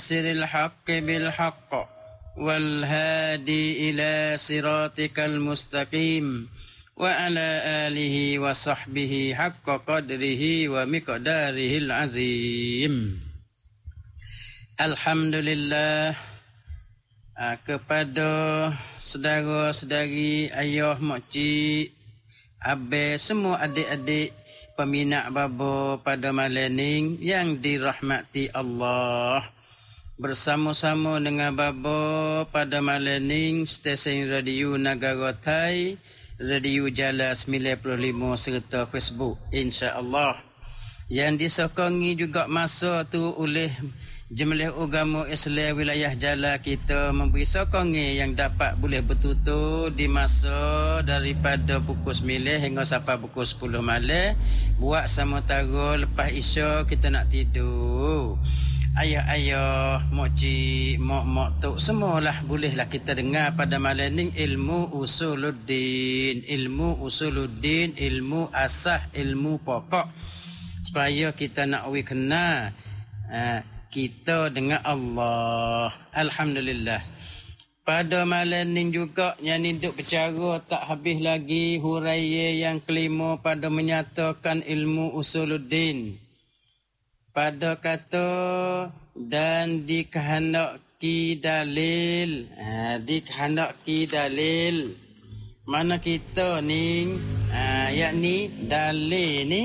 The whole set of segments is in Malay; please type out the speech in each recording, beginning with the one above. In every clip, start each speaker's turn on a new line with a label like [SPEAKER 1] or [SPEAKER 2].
[SPEAKER 1] siril haqqi bil haqq wal hadi ila siratikal mustaqim wa ala alihi wa sahbihi haqqa qadrihi wa miqdarihil azim. Alhamdulillah, kepada saudara-saudari, ayah, makcik, abe, semua adik-adik peminat babo pada malam ni yang dirahmati Allah. Bersama-sama dengan babo pada malam ni stesen radio Negara Thai, radio Jala 95 serta Facebook, insya-Allah. Yang disokongi juga masa tu oleh Jemaah Agama Islam wilayah Jala kita memberi sokongan yang dapat boleh bertutur di masa daripada pukul 9 hingga sampai pukul 10 malam. Buat sementara lepas Isya kita nak tidur. Ayah-ayah, mokcik, mak-mak tok, semualah bolehlah kita dengar pada malam ni ilmu usuluddin, ilmu asas, ilmu pokok. Supaya kita nak kenal kita dengan Allah. Alhamdulillah. Pada malam ni juga yang duk bercara tak habis lagi huraian yang kelima pada menyatakan ilmu usuluddin. Pada kata dan dikehendaki dalil. Dikehendaki dalil. Mana kita ni yakni dalil ni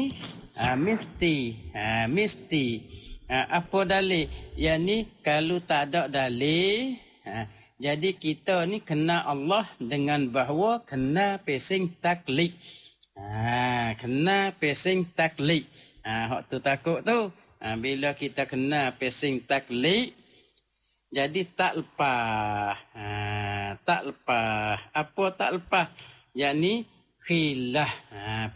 [SPEAKER 1] mesti. Apa dalil? Yang ni kalau tak ada dalil, jadi kita ni kena Allah dengan bahawa kena pesing taklid. Kena pesing taklid. Hak tu takut tu. Bila kita kena pesing taklid, jadi tak lepas. Tak lepas. Apa tak lepas? Yang ni khilaf.